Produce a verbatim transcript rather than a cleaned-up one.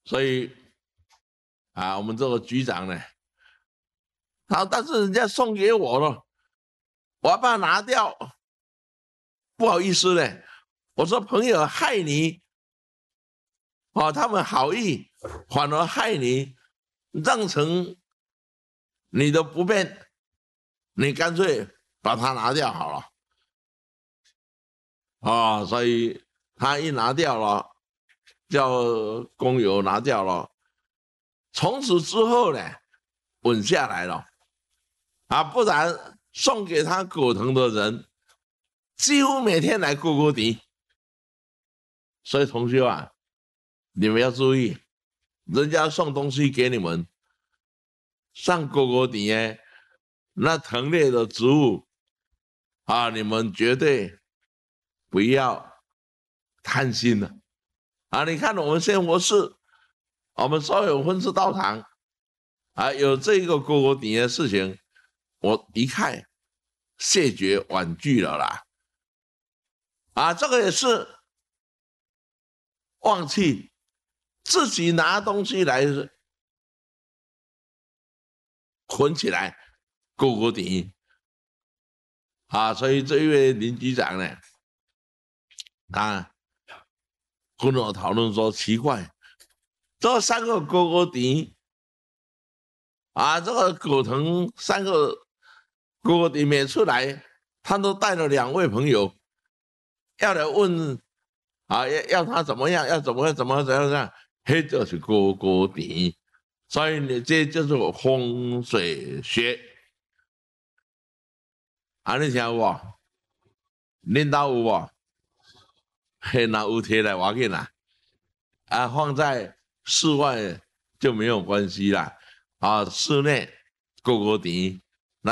所以啊，我们这个局长呢，他但是人家送给我了，我要把它拿掉，不好意思呢。我说朋友害你，哦，他们好意反而害你，让成你的不便，你干脆把它拿掉好了。啊、哦，所以他一拿掉了，叫工友拿掉了，从此之后呢，稳下来了。啊，不然送给他果藤的人，几乎每天来勾勾底。所以同学啊，你们要注意，人家送东西给你们，上勾勾底呢，那藤类的植物啊，你们绝对不要贪心了啊！你看我们仙佛寺，我们所有分寺道场啊，有这个勾勾底的事情，我一看谢绝婉拒了啦。啊，这个也是忘记自己拿东西来捆起来勾勾底啊，所以这一位林局长呢，他跟我讨论说奇怪，这三个勾勾底啊，这个果藤三个勾勾底每次来，他都带了两位朋友要来问啊，要要他怎么样，要怎么样，怎么怎样怎样，嘿，就是勾勾底，所以你这就是风水学。啊，你听有无？恁兜有无？嘿，那有摕来要紧啦，啊，放在室外就没有关系啦，啊，室内勾勾底